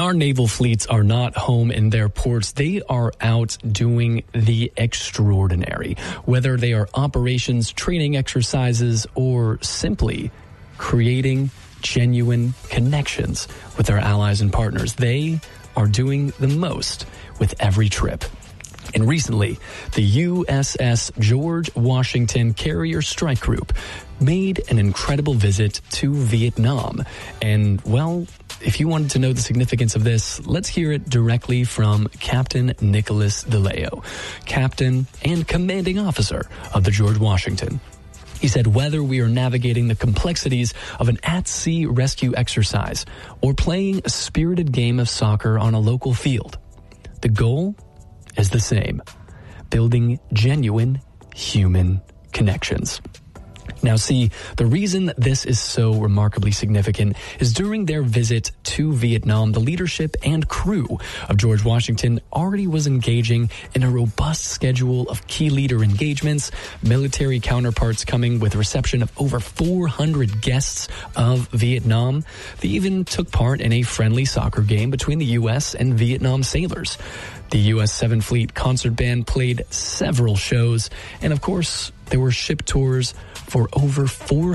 our naval fleets are not home in their ports, they are out doing the extraordinary, whether they are operations, training exercises, or simply creating genuine connections with our allies and partners. They are doing the most with every trip. And recently, the USS George Washington Carrier Strike Group made an incredible visit to Vietnam. And, well, if you wanted to know the significance of this, let's hear it directly from Captain Nicholas DeLeo, captain and commanding officer of the George Washington. He said, whether we are navigating the complexities of an at-sea rescue exercise or playing a spirited game of soccer on a local field, the goal is the same: building genuine human connections. Now, see, the reason this is so remarkably significant is during their visit to Vietnam, the leadership and crew of George Washington already was engaging in a robust schedule of key leader engagements, military counterparts coming with reception of over 400 guests of Vietnam. They even took part in a friendly soccer game between the U.S. and Vietnam sailors. The U.S. 7th Fleet Concert Band played several shows, and of course, there were ship tours for over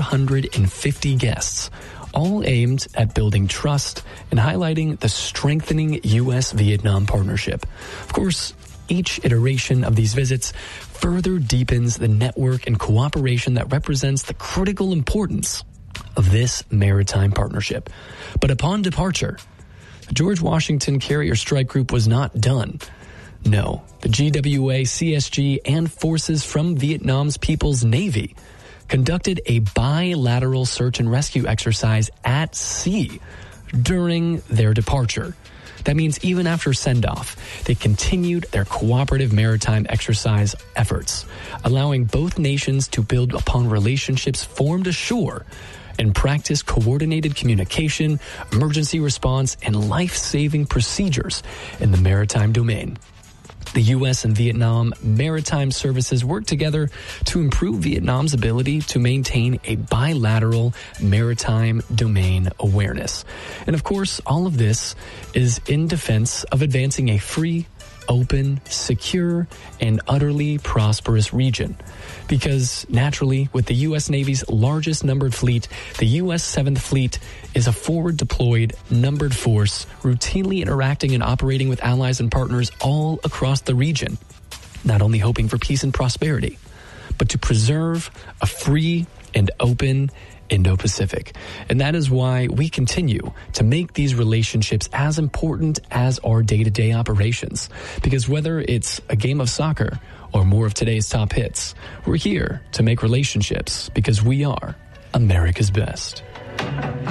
450 guests, all aimed at building trust and highlighting the strengthening U.S.-Vietnam partnership. Of course, each iteration of these visits further deepens the network and cooperation that represents the critical importance of this maritime partnership. But upon departure, the George Washington Carrier Strike Group was not done. No, the GWA, CSG, and forces from Vietnam's People's Navy conducted a bilateral search and rescue exercise at sea during their departure. That means even after send-off, they continued their cooperative maritime exercise efforts, allowing both nations to build upon relationships formed ashore and practice coordinated communication, emergency response, and life-saving procedures in the maritime domain. The U.S. and Vietnam maritime services work together to improve Vietnam's ability to maintain a bilateral maritime domain awareness. And of course, all of this is in defense of advancing a free, open, secure, and utterly prosperous region. Because naturally, with the U.S. Navy's largest numbered fleet, the U.S. 7th Fleet is a forward-deployed, numbered force routinely interacting and operating with allies and partners all across the region, not only hoping for peace and prosperity, but to preserve a free and open Indo-Pacific. And that is why we continue to make these relationships as important as our day-to-day operations. Because whether it's a game of soccer or more of today's top hits, we're here to make relationships because we are America's best.